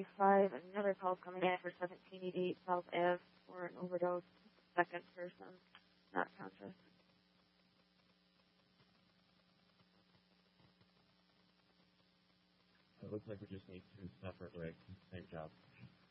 5, another call coming in for 1788 South Ave for an overdose. Second person, not conscious. It looks like we just need 2 separate rigs. Same job.